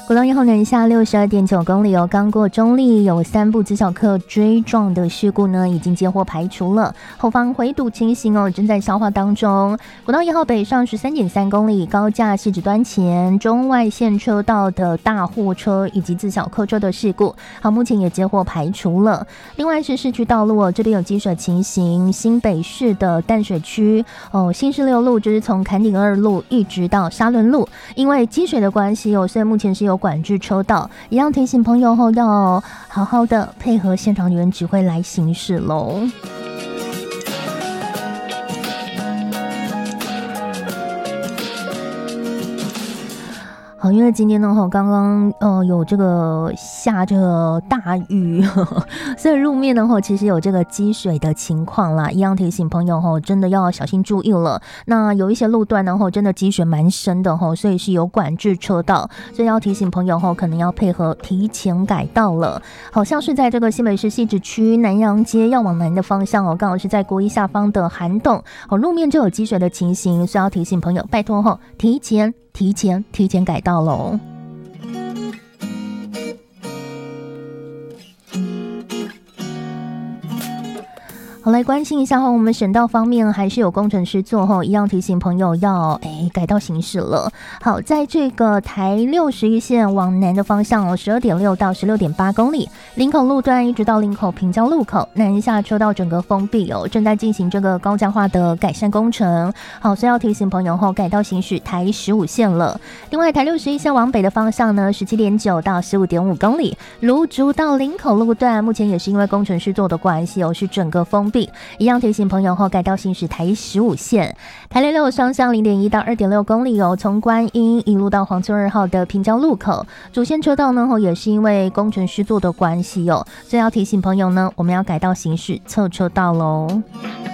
国道1号南下62.9公里哦，刚过中立，有3部自小客追撞的事故呢，已经接获排除了，后方回堵情形哦，正在消化当中。国道1号北上13.3公里，高架汐止端前中外线车道的大货车以及自小客车的事故，好，目前也接获排除了。另外是市区道路哦，这边有积水情形，新北市的淡水区哦，新市6路就是从坎顶2路一直到沙仑路，因为积水的关系哦，所以目前是有管制车道，一样提醒朋友后要好好的配合现场人员指挥来行驶喽。好，因为今天呢，刚刚有这个下这个大雨，所以路面呢其实有这个积水的情况啦，一样提醒朋友真的要小心注意了。那有一些路段呢真的积水蛮深的所以是有管制车道，所以要提醒朋友可能要配合提前改道了。好像是在这个新北市汐止区南阳街要往南的方向刚好是在国一下方的涵洞路面就有积水的情形，所以要提醒朋友拜托提前改道喽。好，来关心一下我们省道方面还是有工程师做一样提醒朋友要改道行驶了。好，在这个台61线往南的方向12.6到16.8公里，林口路段一直到林口平交路口南下车道整个封闭正在进行这个高架化的改善工程。好，所以要提醒朋友改道行驶台15线了。另外台61线往北的方向呢17.9到15.5公里，芦竹到林口路段目前也是因为工程师做的关系是整个封闭，一样提醒朋友改道行驶台15线。台66双向0.1到2.6公里从观音一路到黄村2号的平交路口，主线车道呢也是因为工程师做的关系所以要提醒朋友呢，我们要改道行驶侧车道喽。